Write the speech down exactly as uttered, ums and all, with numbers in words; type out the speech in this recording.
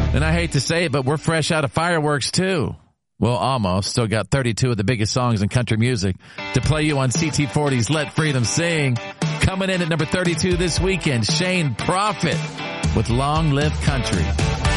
And I hate to say it, but we're fresh out of fireworks too. Well, almost. Still got thirty-two of the biggest songs in country music to play you on C T forty's Let Freedom Sing. Coming in at number thirty-two this weekend, Shane Prophet with Long Live Country.